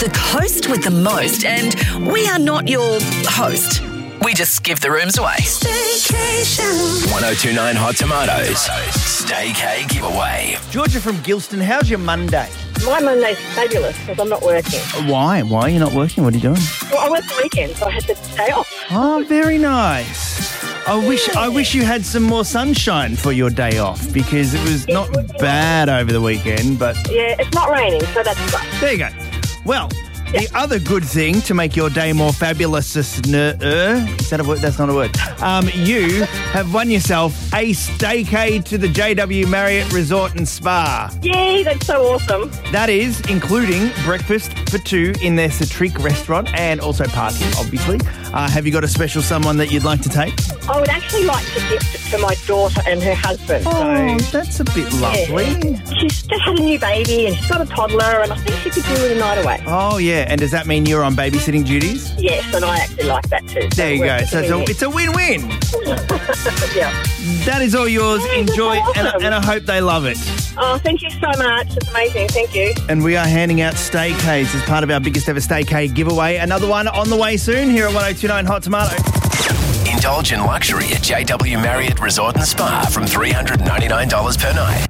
the coast with the most, and we are not your host. We just give the rooms away. Staycation. 1029 Hot Tomatoes. Staycay giveaway. Georgia from Gilston, how's your Monday? My Monday's fabulous because I'm not working. Why? Why are you not working? What are you doing? Well, I work the weekend, so I had to stay off. Oh, very nice. I wish you had some more sunshine for your day off because it was not bad over the weekend, but... Yeah, it's not raining, so that's great. There you go. Well... The other good thing to make your day more fabulous, is that a word? That's not a word. You have won yourself a staycay to the JW Marriott Resort and Spa. Yay, that's so awesome. That is including breakfast for two in their Citrique restaurant and also parking, obviously. Have you got a special someone that you'd like to take? I would actually like to gift it to my daughter and her husband. Oh, that's a bit lovely. Yeah. She's just had a new baby and she's got a toddler and I think she could do with a night away. Oh, yeah. And does that mean you're on babysitting duties? Yes, and I actually like that too. There you go. So it's a win-win. Yeah. That is all yours. Hey, enjoy, awesome. and I hope they love it. Oh, thank you so much. It's amazing. Thank you. And we are handing out staycays as part of our biggest ever staycay giveaway. Another one on the way soon here at 1029 Hot Tomato. Indulge in luxury at JW Marriott Resort and Spa from $399 per night.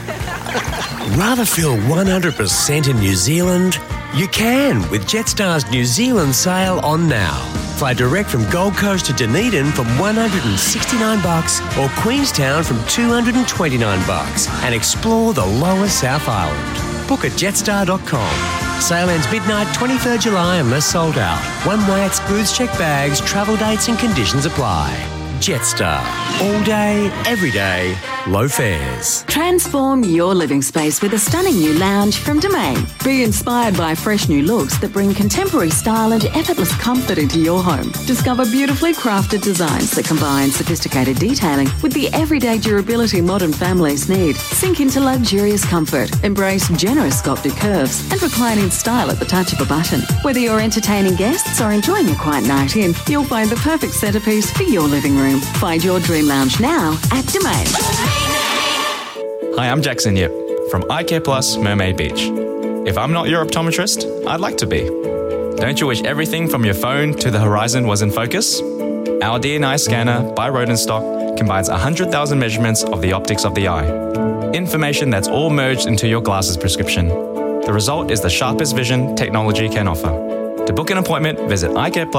Rather feel 100% in New Zealand? You can with Jetstar's New Zealand sale on now. Fly direct from Gold Coast to Dunedin from $169 or Queenstown from $229 and explore the lower South Island. Book at jetstar.com. Sale ends midnight 23rd July unless sold out. One way excludes checked bags, travel dates and conditions apply. Jetstar. All day, every day, low fares. Transform your living space with a stunning new lounge from Domain. Be inspired by fresh new looks that bring contemporary style and effortless comfort into your home. Discover beautifully crafted designs that combine sophisticated detailing with the everyday durability modern families need. Sink into luxurious comfort, embrace generous sculpted curves and recline in style at the touch of a button. Whether you're entertaining guests or enjoying a quiet night in, you'll find the perfect centerpiece for your living room. Find your dream lounge now at Domain. Hi, I'm Jackson Yip from iCare Plus Mermaid Beach. If I'm not your optometrist, I'd like to be. Don't you wish everything from your phone to the horizon was in focus? Our DNI scanner by Rodenstock combines 100,000 measurements of the optics of the eye. Information that's all merged into your glasses prescription. The result is the sharpest vision technology can offer. To book an appointment, visit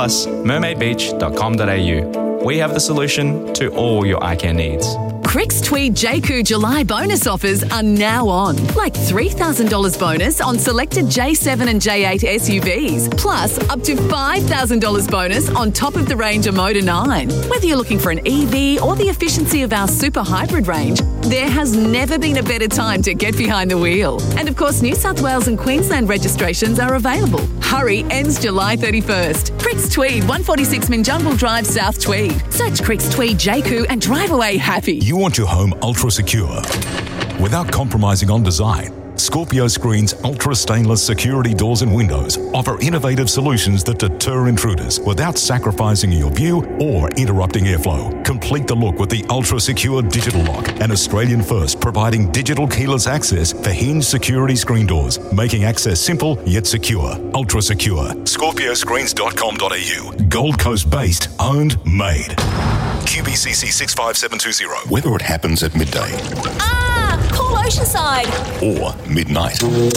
icareplusmermaidbeach.com.au. We have the solution to all your eye care needs. Cricks Tweed JQ July bonus offers are now on. Like $3,000 bonus on selected J7 and J8 SUVs, plus up to $5,000 bonus on top of the range of Motor 9. Whether you're looking for an EV or the efficiency of our super hybrid range, there has never been a better time to get behind the wheel. And of course, New South Wales and Queensland registrations are available. Hurry ends July 31st. Cricks Tweed, 146 Minjungle Drive, South Tweed. Search Cricks Tweed JQ and drive away happy. You want your home ultra secure without compromising on design. Scorpio Screen's ultra stainless security doors and windows offer innovative solutions that deter intruders without sacrificing your view or interrupting airflow. Complete the look with the ultra secure digital lock, an Australian first providing digital keyless access for hinged security screen doors, making access simple yet secure. Ultra secure. ScorpioScreens.com.au. Gold Coast based, owned, made. QBCC 65720. Whether it happens at midday. Call Oceanside. Or midnight.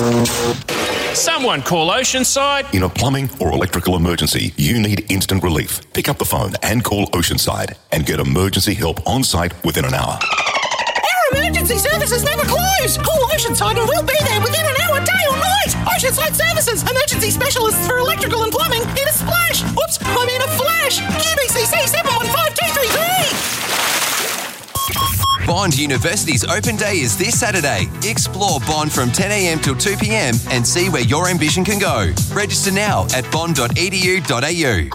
Someone call Oceanside. In a plumbing or electrical emergency, you need instant relief. Pick up the phone and call Oceanside and get emergency help on site within an hour. Our emergency services never close. Call Oceanside and we'll be there within an hour, day or night. Oceanside Services, emergency specialists for electrical and plumbing in a splash. Oops, I mean a flash. QBCC 715233. Bond University's open day is this Saturday. Explore Bond from 10 a.m. till 2 p.m. and see where your ambition can go. Register now at bond.edu.au.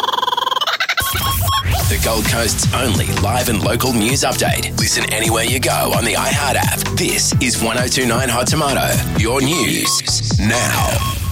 The Gold Coast's only live and local news update. Listen anywhere you go on the iHeart app. This is 1029 Hot Tomato. Your news now.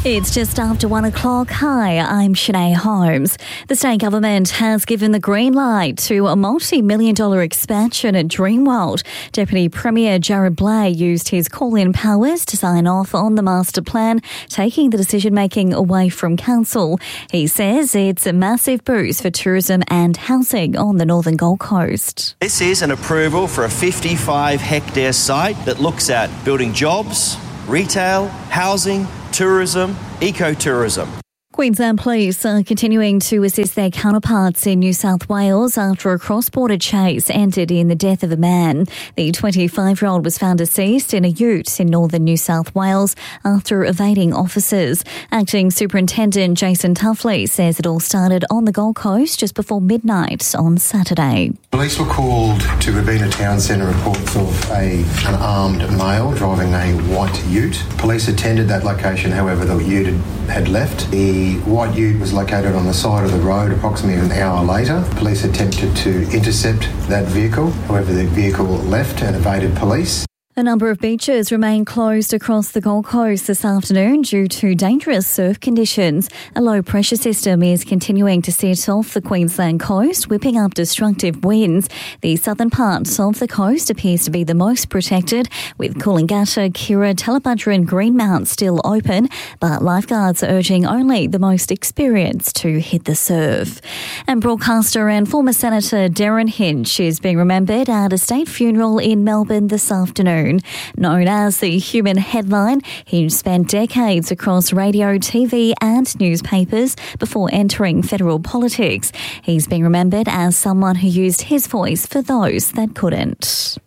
It's just after 1 o'clock. Hi, I'm Shanae Holmes. The state government has given the green light to a multi-million-dollar expansion at Dreamworld. Deputy Premier Jared Blay used his call-in powers to sign off on the master plan, taking the decision-making away from council. He says it's a massive boost for tourism and housing on the northern Gold Coast. This is an approval for a 55-hectare site that looks at building jobs, retail, housing, tourism, ecotourism. Queensland Police are continuing to assist their counterparts in New South Wales after a cross-border chase ended in the death of a man. The 25-year-old was found deceased in a ute in northern New South Wales after evading officers. Acting Superintendent Jason Tuffley says it all started on the Gold Coast just before midnight on Saturday. Police were called to Robina Town Centre reports of an armed male driving a white ute. Police attended that location, however, the ute had left. The white ute was located on the side of the road approximately an hour later. Police attempted to intercept that vehicle. However, the vehicle left and evaded police. A number of beaches remain closed across the Gold Coast this afternoon due to dangerous surf conditions. A low-pressure system is continuing to sit off the Queensland coast, whipping up destructive winds. The southern part of the coast appears to be the most protected, with Coolangatta, Kirra, Tallebudgera and Greenmount still open, but lifeguards are urging only the most experienced to hit the surf. And broadcaster and former Senator Darren Hinch is being remembered at a state funeral in Melbourne this afternoon. Known as the Human Headline, he spent decades across radio, TV and newspapers before entering federal politics. He's being remembered as someone who used his voice for those that couldn't.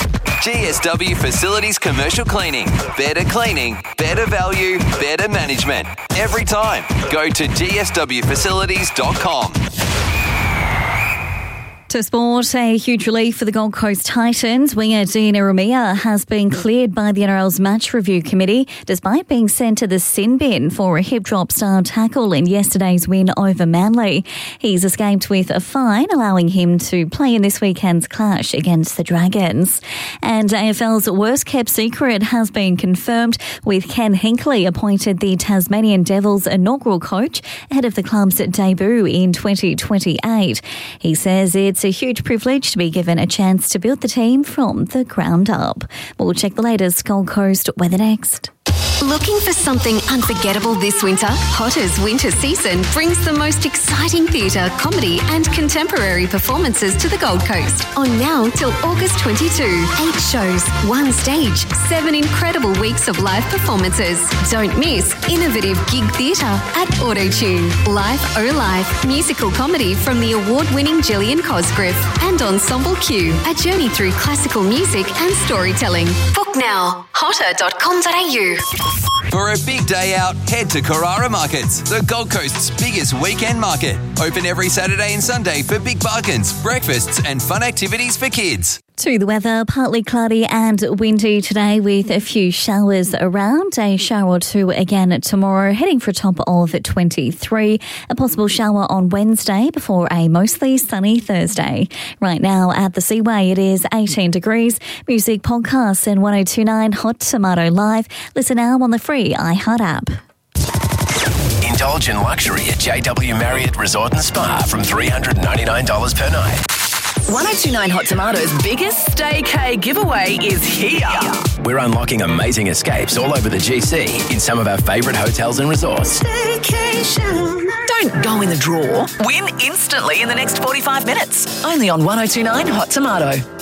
GSW Facilities Commercial Cleaning. Better cleaning, better value, better management. Every time. Go to gswfacilities.com. To sport, a huge relief for the Gold Coast Titans. Winger Dean Ieremia has been cleared by the NRL's match review committee despite being sent to the sin bin for a hip drop style tackle in yesterday's win over Manly. He's escaped with a fine, allowing him to play in this weekend's clash against the Dragons. And AFL's worst kept secret has been confirmed, with Ken Hinkley appointed the Tasmanian Devils inaugural coach ahead of the club's debut in 2028. He says it's a huge privilege to be given a chance to build the team from the ground up. We'll check the latest Gold Coast weather next. Looking for something unforgettable this winter? Potter's winter season brings the most exciting theatre, comedy and contemporary performances to the Gold Coast. On now till August 22. 8 shows, 1 stage, 7 incredible weeks of live performances. Don't miss innovative gig theatre at Autotune. Live O Live, musical comedy from the award-winning Gillian Cosgriff. And Ensemble Q, a journey through classical music and storytelling. Book now, hotter.com.au. For a big day out, head to Carrara Markets, the Gold Coast's biggest weekend market. Open every Saturday and Sunday for big bargains, breakfasts and fun activities for kids. To the weather, partly cloudy and windy today with a few showers around. A shower or two again tomorrow, heading for a top of 23. A possible shower on Wednesday before a mostly sunny Thursday. Right now at the Seaway, it is 18 degrees. Music podcasts and 102.9 Hot Tomato Live. Listen now on the free iHeart app. Indulge in luxury at JW Marriott Resort and Spa from $399 per night. 1029 Hot Tomato's biggest staycay giveaway is here. We're unlocking amazing escapes all over the GC in some of our favourite hotels and resorts. Staycation. Don't go in the draw. Win instantly in the next 45 minutes. Only on 1029 Hot Tomato.